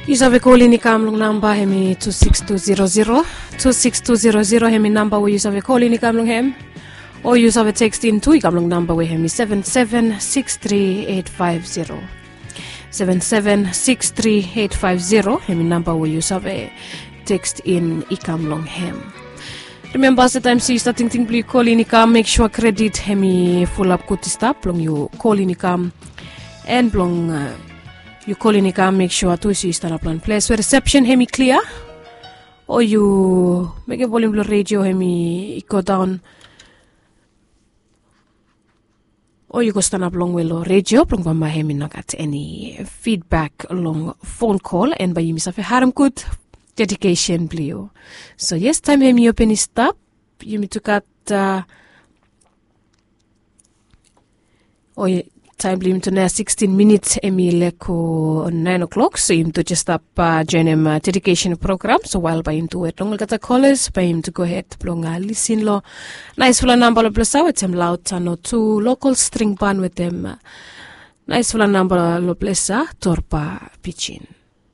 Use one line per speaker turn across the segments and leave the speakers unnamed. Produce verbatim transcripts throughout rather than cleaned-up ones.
Isave call ni kam long number hemi two six two zero zero two six two zero zero hemi number we isave call ni kam long hem or use have text in to kam long number we hemi seven seven six three eight five zero seven seven six three eight five zero hemi number we use have text in ikam long hem. Remember the time see starting thing blue call in ikam make sure credit hemi full up kuti stop long you call in ikam and long uh, you call in ikam make sure to see start plan place where reception hemi clear or you make a volume low radio hemi go down or you go stand up long way low radio plong bamba hemi not at any feedback along phone call and by you miss a haram good dedication blue. So yes, time hemi open is stop. You me took at uh, or time blue to now sixteen minutes emi leko nine o'clock. So you to just up uh, join him uh, dedication program. So while by him to it long got a callers by him to go ahead plong uh, listen lo nice full number of plus with him loud no two local string band with them uh, nice full number lo plesa torpa pitchin.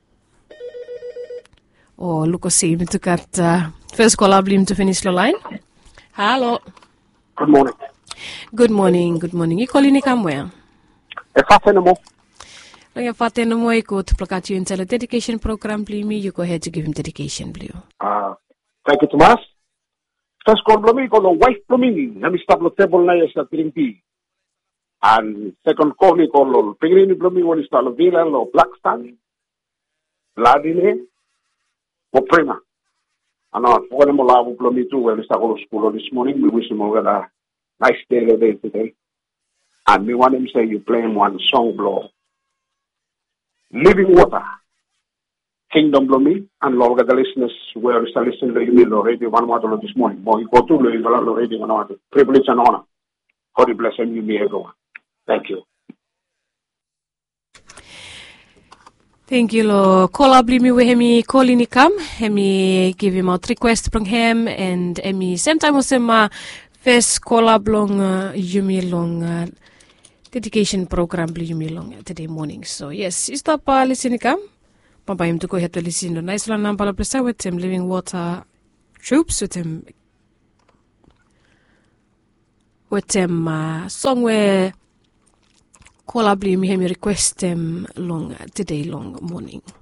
Oh, look, see him to cut uh, first call up him to finish the line. Hello.
Good morning.
Good morning, good morning. You calling me come where?
If I send them off.
Long if I send them away, go to plug you into the dedication program, please me. You go ahead to give him dedication, blue.
Uh, thank you, Tomas. First call, blooming, call the wife blooming. Let me stop the table now, yes, at P. And second call, me call the fingering blooming when you start the villa or Blackstone. Ladine. For prima. And our foreign Mola will blow me too when we start going to school this morning. We wish him all a nice day today. And we want him to say you play him one song blow. Living Water. Kingdom blow me. And Lord the listeners were listening to the radio one water this morning. But you go to the radio one water. Privilege and honor. God bless him, you me everyone. Thank you.
Thank you, lo. Call up me we hemi call in come. Hemi give him out request from him and hemi same time was him uh, first call up long uh, yumi long uh, dedication program yumi long uh, today morning. So yes, you stop uh, listening come. Papa him to go ahead to listen to nice long number plus with him Living Water troops with him with him uh, song where call up me hemi request him long uh, today long morning.